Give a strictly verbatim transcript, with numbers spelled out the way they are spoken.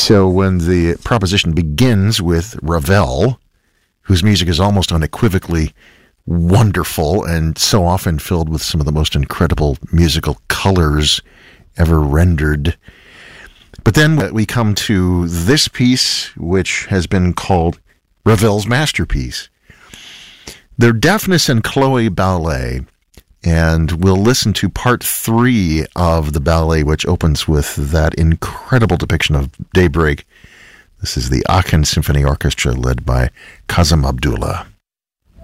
So when the proposition begins with Ravel, whose music is almost unequivocally wonderful and so often filled with some of the most incredible musical colors ever rendered. But then we come to this piece, which has been called Ravel's masterpiece. They're Daphnis and Chloe ballet, and we'll listen to part three of the ballet, which opens with that incredible depiction of daybreak. This is the Aachen Symphony Orchestra led by Kazem Abdullah.